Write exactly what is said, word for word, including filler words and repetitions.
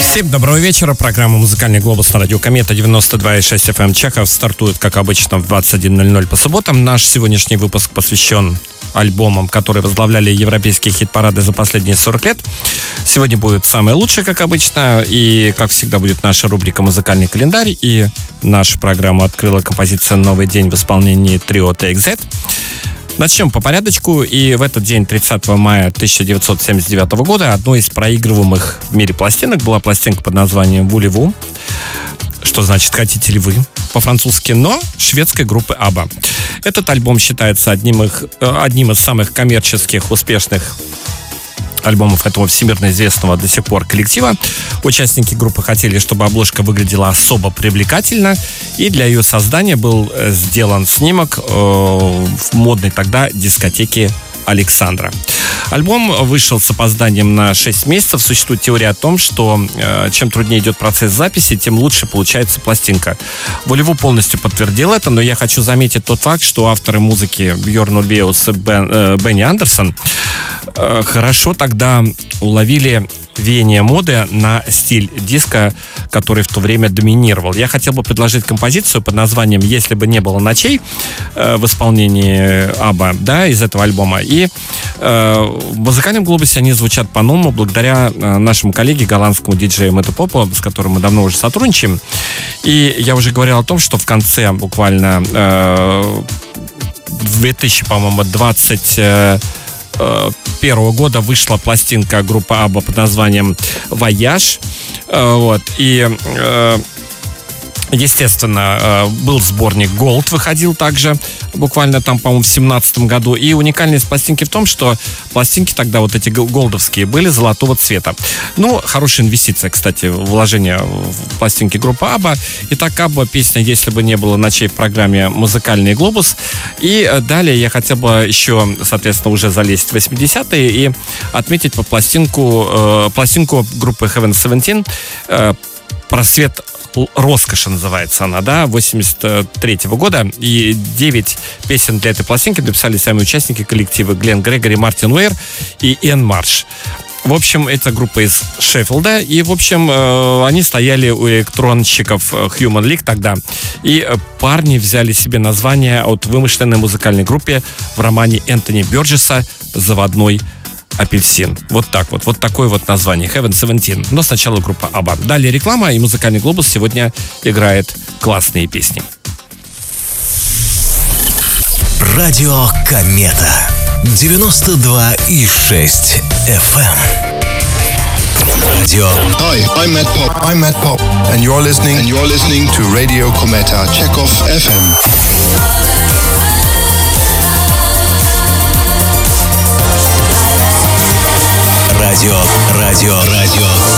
Всем доброго вечера. Программа «Музыкальный глобус» на радио Комета девяносто два и шесть эф эм Чехов стартует, как обычно, в двадцать один ноль ноль по субботам. Наш сегодняшний выпуск посвящен альбомам, которые возглавляли европейские хит-парады за последние сорок лет. Сегодня будет самое лучшее, как обычно, и, как всегда, будет наша рубрика «Музыкальный календарь», и нашу программу открыла композиция «Новый день» в исполнении трио Take That. Начнем по порядочку, и в этот день, тридцатого мая тысяча девятьсот семьдесят девятого года, одной из проигрываемых в мире пластинок была пластинка под названием «Voulez-vous», что значит «хотите ли вы» по-французски, но шведской группы Абба. Этот альбом считается одним, их, одним из самых коммерческих успешных альбомов этого всемирно известного до сих пор коллектива. Участники группы хотели, чтобы обложка выглядела особо привлекательно, и для ее создания был сделан снимок э, в модной тогда дискотеке Александра. Альбом вышел с опозданием на шесть месяцев. Существует теория о том, что э, чем труднее идет процесс записи, тем лучше получается пластинка. Voulez-vous полностью подтвердил это, но я хочу заметить тот факт, что авторы музыки Бьорн Ульвеус и Бен, э, Бенни Андерсон э, хорошо тогда уловили веяние моды на стиль диска, который в то время доминировал. Я хотел бы предложить композицию под названием «Если бы не было ночей» э, в исполнении Абба, да, из этого альбома. И э, в музыкальном глобусе они звучат по-новому благодаря э, нашему коллеге, голландскому диджею Мэтту Попу, с которым мы давно уже сотрудничаем. И я уже говорил о том, что в конце буквально э, две тысячи двадцать первого года вышла пластинка группы Абба под названием «Вояж». Вот. И, естественно, был сборник «Голд», выходил также буквально там, по-моему, в семнадцатом году. И уникальность пластинки в том, что пластинки тогда вот эти голдовские были золотого цвета. Ну, хорошая инвестиция, кстати, вложение в пластинки группы Абба. Итак, Абба, песня «Если бы не было ночей» в программе «Музыкальный глобус». И далее я хотел бы еще, соответственно, уже залезть в восьмидесятые и отметить по пластинку, э, пластинку группы Heaven семнадцать, э, «Просвет роскоши» называется она, да, восемьдесят третьего года. И девять песен для этой пластинки написали сами участники коллектива: Глен Грегори, Мартин Уэйр и Иэн Марш. В общем, это группа из Шеффилда, и, в общем, э, они стояли у электронщиков Human League тогда, и парни взяли себе название от вымышленной музыкальной группы в романе Энтони Бёрджеса «Заводной апельсин». Вот так вот. Вот такое вот название. Heaven семнадцать. Но сначала группа Абба. Далее реклама, и музыкальный глобус сегодня играет классные песни. Радио Комета девяносто два и шесть эф эм. Радио. Hi, I'm Matt Pop. I'm Matt Pop, and you're listening. And you're listening to Radio Kometa Chekhov эф эм. Радио, радио, радио